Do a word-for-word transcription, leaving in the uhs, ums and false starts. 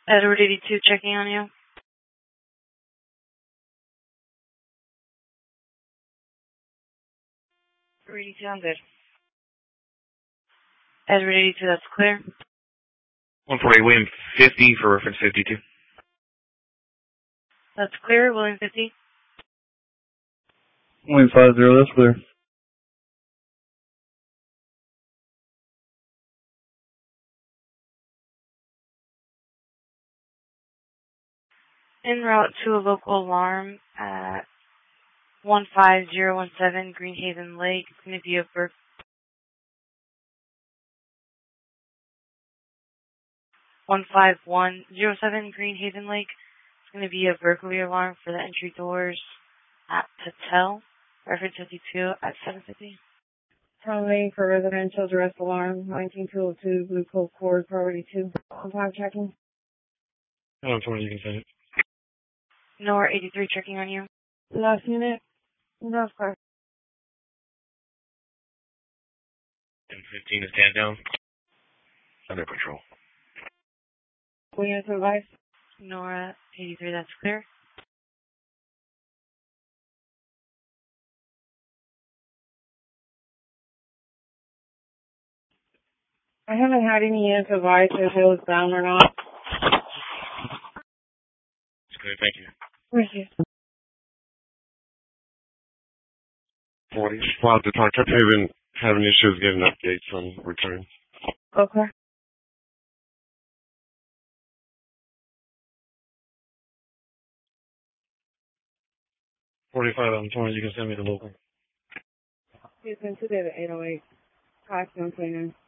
Edward eighty-two checking on you. Edward eighty-two, I'm good. Edward eighty-two, that's clear. one forty, William fifty for reference fifty-two. That's clear, William fifty. William five zero, that's clear. En route to a local alarm at one five zero one seven Greenhaven Lake. It's going to be a Berk. one five one zero seven Greenhaven Lake. It's going to be a burglary alarm for the entry doors at Patel. Reference fifty-two at seven fifty. Calling for residential duress alarm, nineteen two oh two, Blue Coat Court, priority two. Contact checking. Oh, twenty, you can send it. Nor eighty-three checking on you. Last unit. No, sir. ten fifteen is stand down. Under control. We have to advise. Nora eighty-three, that's clear. I haven't had any units advise if it was down or not. It's good, thank you. Thank you. forty. Well, at the time, kept having, having issues getting updates on returns. Okay. forty-five on twenty, you can send me the local. You can today at eight oh eight. five seven twenty-nine.